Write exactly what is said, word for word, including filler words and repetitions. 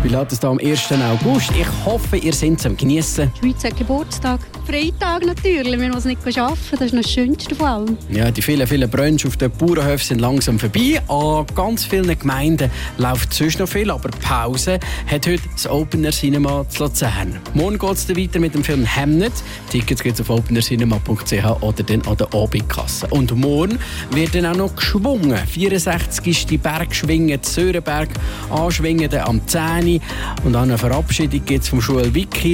Pilates hier am ersten August. Ich hoffe, ihr seid am Geniessen. Die Schweiz hat Geburtstag. Freitag natürlich, wir müssen nicht arbeiten. Das ist noch das Schönste von allem. Ja, die vielen, vielen Brunch auf den Bauernhöfen sind langsam vorbei. An ganz vielen Gemeinden läuft sonst noch viel, aber Pause hat heute das Opener Cinema zu Luzern. Morgen geht es weiter mit dem Film Hamnet. Tickets gibt es auf opener cinema punkt c h oder dann an der Abendkasse. Und morgen wird dann auch noch geschwungen. vierundsechzigste Bergschwingen zu Sörenberg, anschwingen am zehn. Und an einer Verabschiedung gibt es vom Schul Wiki